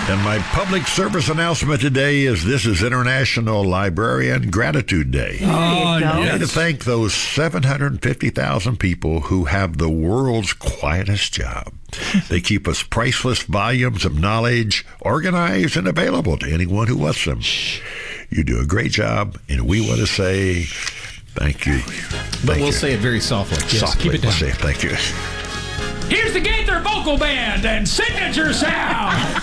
And my public service announcement today is this is International Librarian Gratitude Day. I need to thank those 750,000 people who have the world's quietest job. They keep us priceless volumes of knowledge organized and available to anyone who wants them. You do a great job, and we want to say thank you. But we'll say it very softly. Yes, Softly, keep it down. we'll say thank you. Here's the Gaither Vocal Band and Signature Sound.